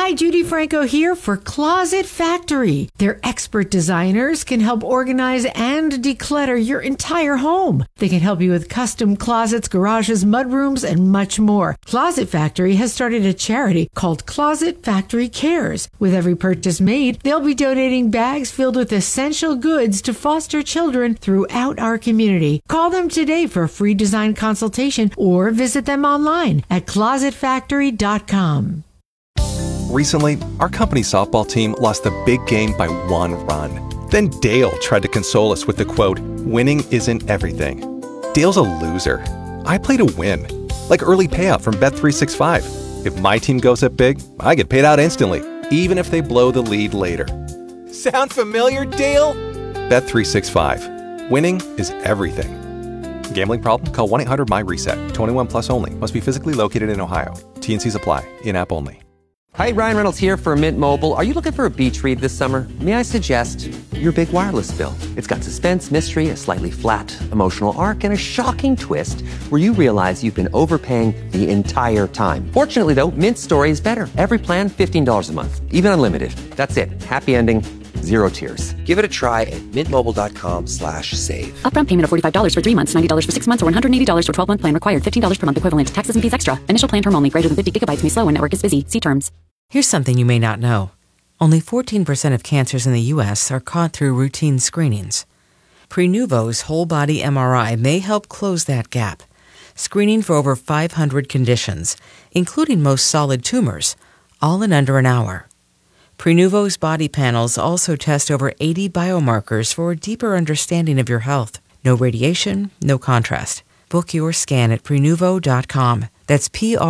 Hi, Judy Franco here for Closet Factory. Their expert designers can help organize and declutter your entire home. They can help you with custom closets, garages, mudrooms, and much more. Closet Factory has started a charity called Closet Factory Cares. With every purchase made, they'll be donating bags filled with essential goods to foster children throughout our community. Call them today for a free design consultation or visit them online at closetfactory.com. Recently, our company softball team lost the big game by 1 run. Then Dale tried to console us with the quote, "Winning isn't everything." Dale's a loser. I play to win, like early payout from Bet365. If my team goes up big, I get paid out instantly, even if they blow the lead later. Sound familiar, Dale? Bet365. Winning is everything. Gambling problem? Call 1-800-MY-RESET. 21 plus only. Must be physically located in Ohio. T&Cs apply. In-app only. Hi, Ryan Reynolds here for Mint Mobile. Are you looking for a beach read this summer? May I suggest your big wireless bill? It's got suspense, mystery, a slightly flat, emotional arc, and a shocking twist where you realize you've been overpaying the entire time. Fortunately, though, Mint's story is better. Every plan, $15 a month. Even unlimited. That's it. Happy ending. Zero tears. Give it a try at mintmobile.com/save. Upfront payment of $45 for 3 months, $90 for 6 months, or $180 for 12-month plan required. $15 per month equivalent. Taxes and fees extra. Initial plan term only. Greater than 50 gigabytes may slow when network is busy. See terms. Here's something you may not know. Only 14% of cancers in the U.S. are caught through routine screenings. Prenuvo's whole-body MRI may help close that gap, screening for over 500 conditions, including most solid tumors, all in under an hour. Prenuvo's body panels also test over 80 biomarkers for a deeper understanding of your health. No radiation, no contrast. Book your scan at Prenuvo.com. That's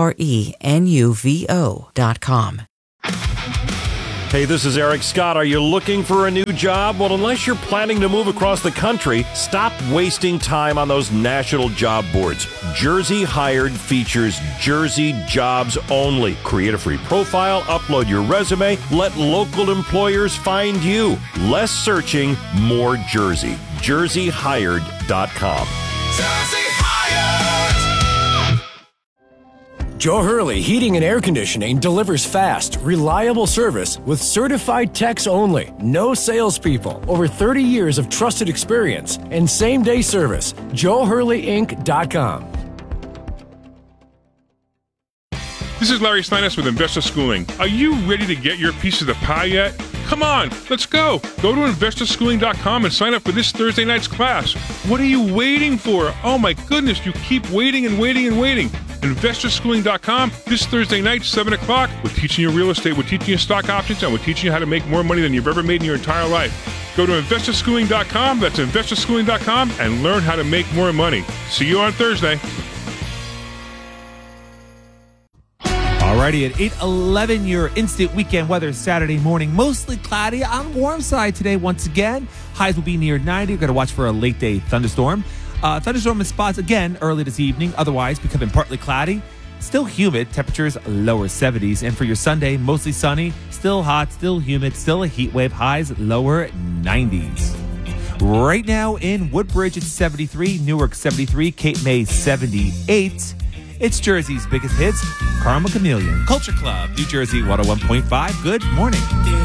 Prenuvo.com. Hey, this is Eric Scott. Are you looking for a new job? Well, unless you're planning to move across the country, stop wasting time on those national job boards. Jersey Hired features Jersey jobs only. Create a free profile, upload your resume, let local employers find you. Less searching, more Jersey. JerseyHired.com. Jersey Hired! Joe Hurley Heating and Air Conditioning delivers fast, reliable service with certified techs only. No salespeople. Over 30 years of trusted experience and same-day service. JoeHurleyInc.com. This is Larry Steiness with Investor Schooling. Are you ready to get your piece of the pie yet? Come on, let's go. Go to investorschooling.com and sign up for this Thursday night's class. What are you waiting for? Oh my goodness, you keep waiting and waiting and waiting. Investorschooling.com this Thursday night, 7 o'clock. We're teaching you real estate, we're teaching you stock options, and we're teaching you how to make more money than you've ever made in your entire life. Go to investorschooling.com, that's investorschooling.com, and learn how to make more money. See you on Thursday. Alrighty, at 8:11, your instant weekend weather Saturday morning. Mostly cloudy on the warm side today once again. Highs will be near 90. We're going to watch for a late day thunderstorm. Thunderstorm in spots again early this evening. Otherwise, becoming partly cloudy. Still humid. Temperatures lower 70s. And for your Sunday, mostly sunny. Still hot, still humid, still a heat wave. Highs lower 90s. Right now in Woodbridge, it's 73. Newark, 73. Cape May, 78. It's Jersey's biggest hits, Karma Chameleon. Culture Club, New Jersey 101.5. Good morning.